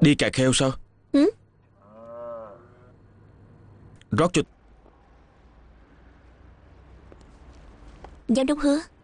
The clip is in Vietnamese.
Đi cà kheo sao? Ừ? Rót cho. Giám đốc Hứa,